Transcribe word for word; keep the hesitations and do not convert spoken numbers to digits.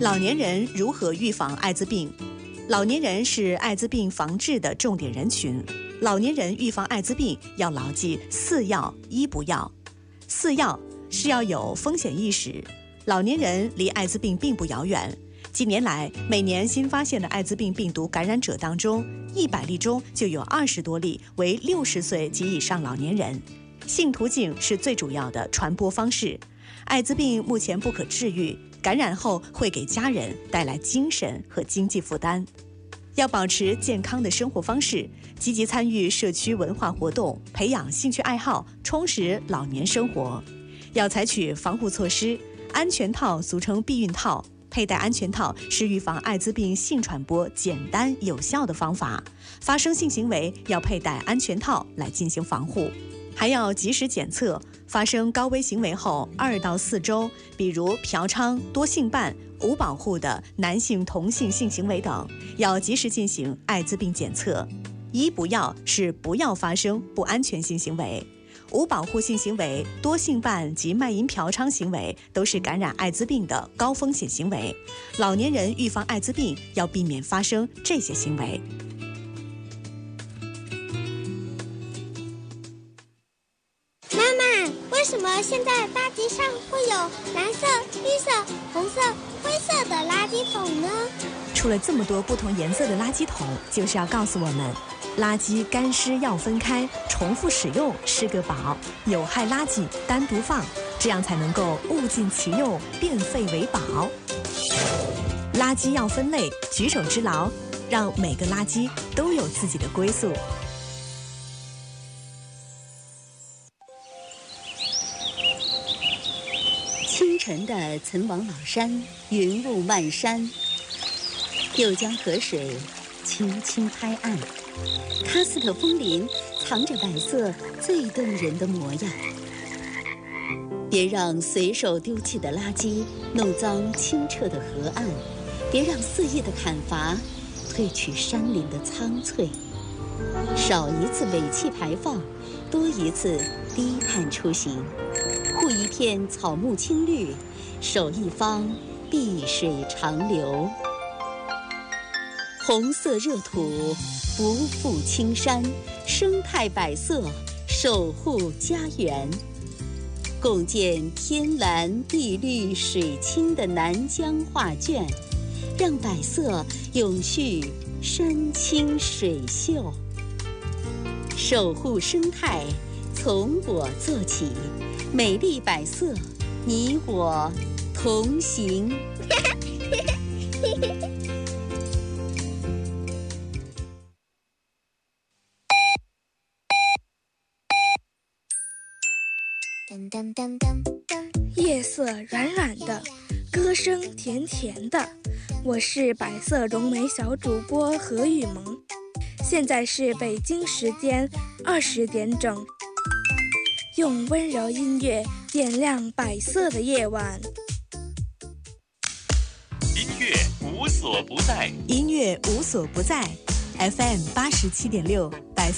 老年人如何预防艾滋病？老年人是艾滋病防治的重点人群。老年人预防艾滋病要牢记四要一不要。四要是要有风险意识。老年人离艾滋病并不遥远。近年来，每年新发现的艾滋病病毒感染者当中，一百例中就有二十多例为六十岁及以上老年人。性途径是最主要的传播方式。艾滋病目前不可治愈，感染后会给家人带来精神和经济负担。要保持健康的生活方式，积极参与社区文化活动，培养兴趣爱好，充实老年生活。要采取防护措施，安全套俗称避孕套，佩戴安全套是预防艾滋病性传播简单有效的方法。发生性行为要佩戴安全套来进行防护。还要及时检测，发生高危行为后二到四周，比如嫖娼、多性伴、无保护的男性同性性行为等，要及时进行艾滋病检测。一不要是不要发生不安全性行为，无保护性行为、多性伴及卖淫嫖娼行为都是感染艾滋病的高风险行为。老年人预防艾滋病要避免发生这些行为。 为什么现在大街上会有蓝色、绿色、红色、灰色的垃圾桶呢？ 出了这么多不同颜色的垃圾桶，就是要告诉我们，垃圾干湿要分开，重复使用是个宝，有害垃圾单独放，这样才能够物尽其用，变废为宝。垃圾要分类，举手之劳，让每个垃圾都有自己的归宿。 清晨的岑王老山，云雾漫山，又江河水轻轻拍岸，喀斯特枫林藏着百色最动人的模样。别让随手丢弃的垃圾弄脏清澈的河岸，别让肆意的砍伐褪去山林的苍翠。少一次尾气排放，多一次低碳出行。护一片草木青绿，守一方碧水长流。红色热土不负青山，生态百色守护家园。共建天蓝地绿水清的南疆画卷，让百色永续山清水秀。守护生态从我做起，美丽百色，你我同行。 夜色软软的，歌声甜甜的。我是百色融媒小主播何雨萌，现在是北京时间二十点整。用温柔音乐点亮百色的夜晚。 音乐无所不在， 音乐无所不在。F M 八十七点六，